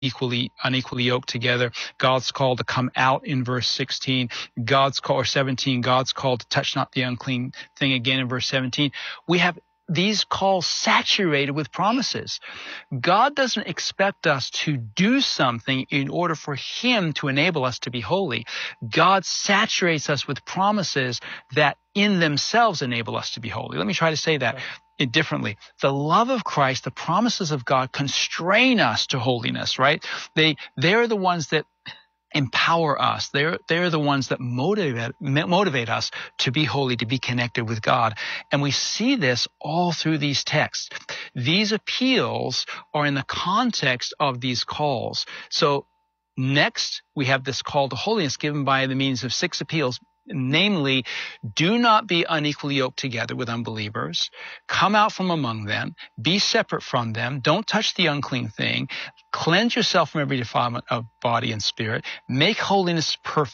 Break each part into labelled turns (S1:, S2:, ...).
S1: unequally yoked together. God's call to come out in verse 16. God's call, or 17, God's call to touch not the unclean thing again in verse 17. We have these calls saturated with promises. God doesn't expect us to do something in order for him to enable us to be holy. God saturates us with promises that in themselves enable us to be holy. Let me try to say that differently. The love of Christ, the promises of God constrain us to holiness, right? They're the ones that empower us. They're the ones that motivate us to be holy, to be connected with God. And we see this all through these texts. These appeals are in the context of these calls. So next, we have this call to holiness given by the means of 6 appeals. Namely, do not be unequally yoked together with unbelievers. Come out from among them. Be separate from them. Don't touch the unclean thing. Cleanse yourself from every defilement of body and spirit. Make holiness perfect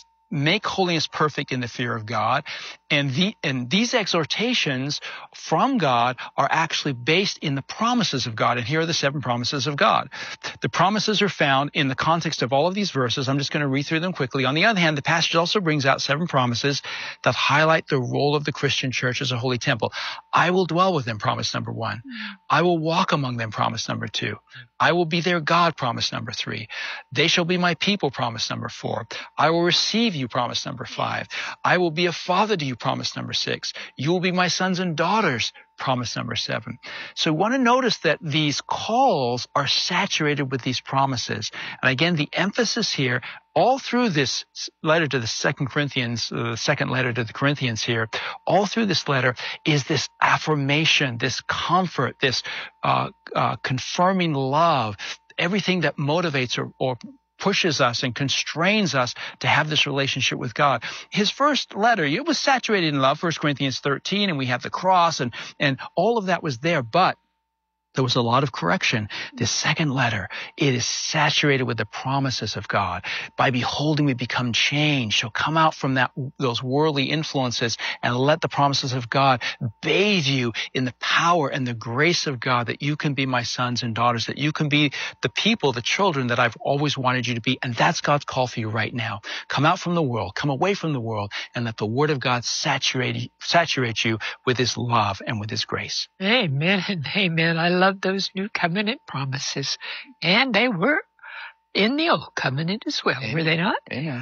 S1: in the fear of God. And these exhortations from God are actually based in the promises of God. And here are the 7 promises of God. The promises are found in the context of all of these verses. I'm just going to read through them quickly. On the other hand, the passage also brings out 7 promises that highlight the role of the Christian church as a holy temple. I will dwell with them, promise number 1. I will walk among them, promise number 2. I will be their God, promise number 3. They shall be my people, promise number 4. I will receive you, promise number 5. I will be a father to you, promise number 6. You will be my sons and daughters, promise number 7. So we want to notice that these calls are saturated with these promises. And again, the emphasis here, all through this letter to the second letter to the Corinthians here, all through this letter is this affirmation, this comfort, this confirming love, everything that motivates or pushes us and constrains us to have this relationship with God. His first letter, it was saturated in love, 1 Corinthians 13, and we have the cross, and all of that was there, but there was a lot of correction. This second letter, it is saturated with the promises of God. By beholding, we become changed. So come out from those worldly influences and let the promises of God bathe you in the power and the grace of God, that you can be my sons and daughters, that you can be the people, the children that I've always wanted you to be. And that's God's call for you right now. Come out from the world, come away from the world, and let the word of God saturate you with his love and with his grace.
S2: Amen. Amen. I love those new covenant promises. And they were in the old covenant as well, were they not?
S1: Yeah.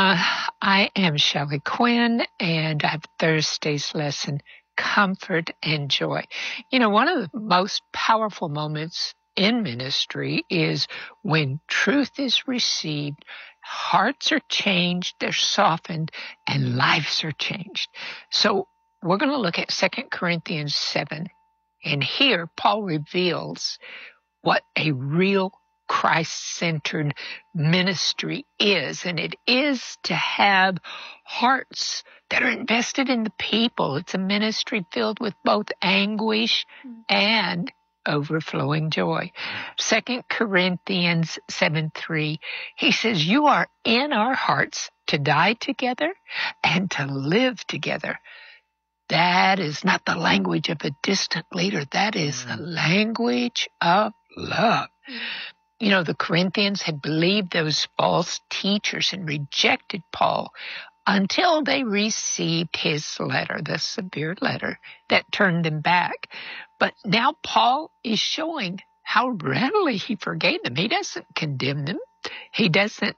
S2: I am Shelley Quinn, and I have Thursday's lesson, Comfort and Joy. You know, one of the most powerful moments in ministry is when truth is received, hearts are changed, they're softened, and lives are changed. So we're going to look at 2 Corinthians 7. And here, Paul reveals what a real Christ-centered ministry is. And it is to have hearts that are invested in the people. It's a ministry filled with both anguish and overflowing joy. 2 Corinthians 7:3, he says, you are in our hearts to die together and to live together. That is not the language of a distant leader. That is the language of love. You know, the Corinthians had believed those false teachers and rejected Paul until they received his letter, the severe letter that turned them back. But now Paul is showing how readily he forgave them. He doesn't condemn them. He doesn't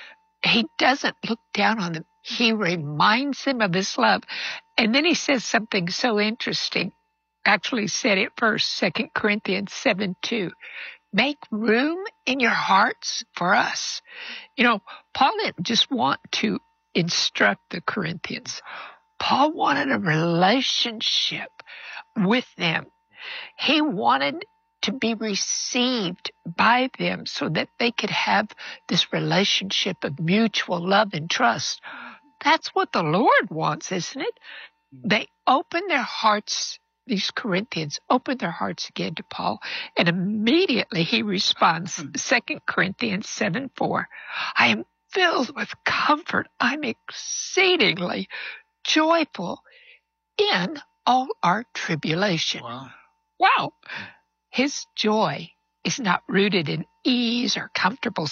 S2: look down on them. He reminds them of his love. And then he says something so interesting. Actually said it first, 2 Corinthians 7:2. Make room in your hearts for us. You know, Paul didn't just want to instruct the Corinthians. Paul wanted a relationship with them. He wanted to be received by them so that they could have this relationship of mutual love and trust. That's what the Lord wants, isn't it? They open their hearts, these Corinthians open their hearts again to Paul, and immediately he responds, 2 Corinthians 7:4, I am filled with comfort. I'm exceedingly joyful in all our tribulation.
S1: Wow.
S2: Wow. His joy is not rooted in ease or comfortable